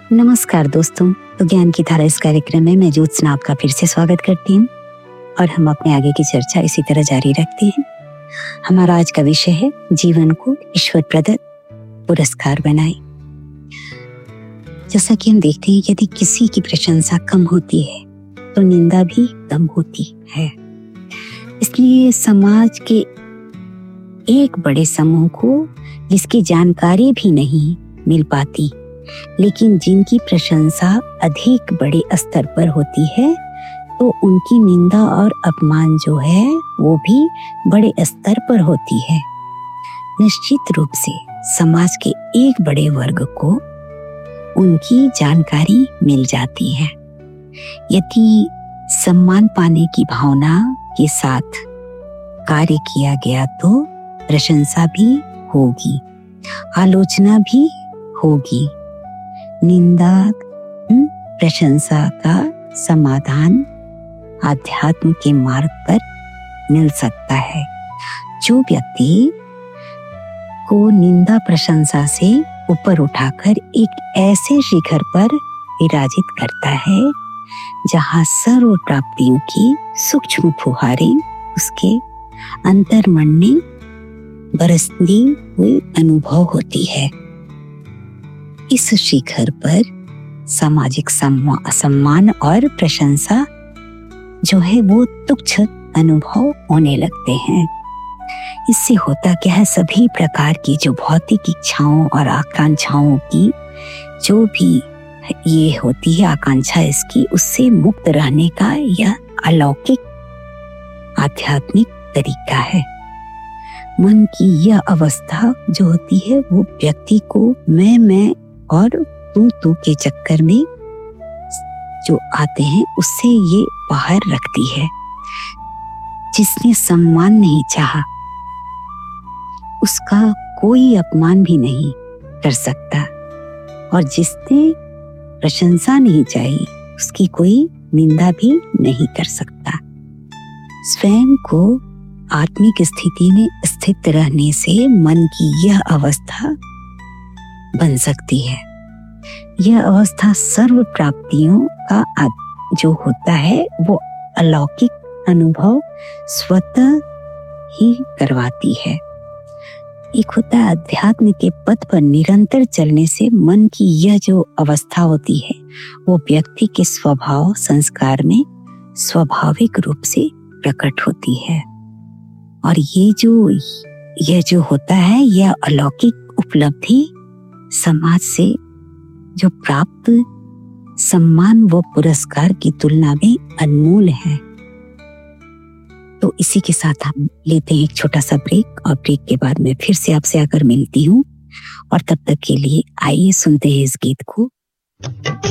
नमस्कार दोस्तों, तो ज्ञान की धारा इस कार्यक्रम में मैं ज्योत्सना आपका फिर से स्वागत करती हूँ और हम अपने आगे की चर्चा इसी तरह जारी रखते हैं। हमारा आज का विषय है जीवन को ईश्वर प्रदत्त पुरस्कार बनाए। जैसा कि हम देखते हैं, यदि किसी की प्रशंसा कम होती है तो निंदा भी कम होती है। इसलिए समाज के एक बड़े समूह को जिसकी जानकारी भी नहीं मिल पाती, लेकिन जिनकी प्रशंसा अधिक बड़े स्तर पर होती है, तो उनकी निंदा और अपमान जो है वो भी बड़े स्तर पर होती है। निश्चित रूप से समाज के एक बड़े वर्ग को उनकी जानकारी मिल जाती है। यदि सम्मान पाने की भावना के साथ कार्य किया गया तो प्रशंसा भी होगी, आलोचना भी होगी। निंदा प्रशंसा का समाधान आध्यात्म के मार्ग पर मिल सकता है। जो व्यक्ति को निंदा प्रशंसा से ऊपर उठाकर एक ऐसे शिखर पर विराजित करता है जहां सर्व प्राप्तियों की सूक्ष्म फुहारें उसके अंतर्मन में बरसती हुई अनुभव होती है। इस शिखर पर सामाजिक सम्मान और प्रशंसा जो है वो तुच्छ अनुभव होने लगते हैं। इससे होता क्या है, सभी प्रकार की जो भौतिक इच्छाओं और आकांक्षाओं की जो भी ये होती है आकांक्षा इसकी, उससे मुक्त रहने का यह अलौकिक आध्यात्मिक तरीका है। मन की यह अवस्था जो होती है वो व्यक्ति को मैं और तू के चक्कर में जो आते हैं उससे ये बाहर रखती है। जिसने सम्मान नहीं चाहा उसका कोई अपमान भी नहीं कर सकता, और जिसने प्रशंसा नहीं चाहिए उसकी कोई निंदा भी नहीं कर सकता। स्वयं को आत्मिक स्थिति में स्थित रहने से मन की यह अवस्था बन सकती है। यह अवस्था सर्व प्राप्तियों का जो होता है वो अलौकिक अनुभव स्वतः ही करवाती है। एक होता है अध्यात्म के पथ पर निरंतर चलने से मन की यह जो अवस्था होती है वो व्यक्ति के स्वभाव संस्कार में स्वाभाविक रूप से प्रकट होती है। और यह जो होता है यह अलौकिक उपलब्धि समाज से जो प्राप्त सम्मान व पुरस्कार की तुलना में अनमोल है। तो इसी के साथ हम लेते हैं एक छोटा सा ब्रेक, और ब्रेक के बाद मैं फिर से आपसे आकर मिलती हूँ। और तब तक के लिए आइए सुनते हैं इस गीत को।